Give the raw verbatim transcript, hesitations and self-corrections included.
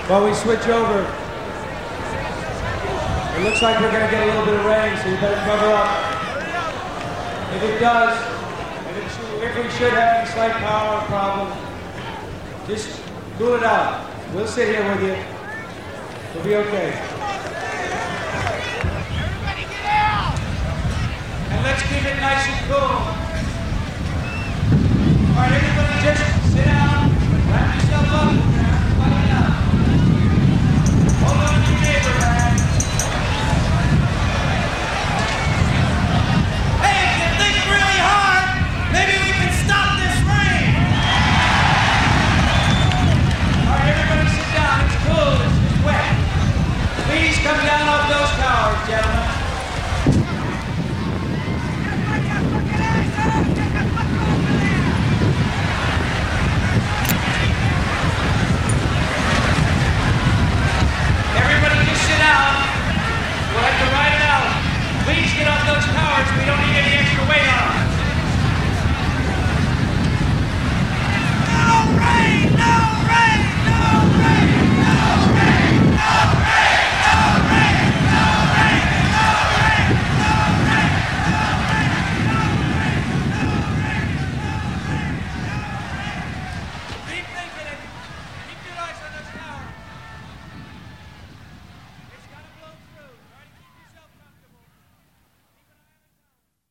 While we switch over, it looks like we're going to get a little bit of rain, so you better cover up. If it does, if, it should, if we should have any slight power problem, just cool it out. We'll sit here with you. We'll be okay. Everybody get out! And let's keep it nice and cool. All right, everybody just sit down, wrap yourself up.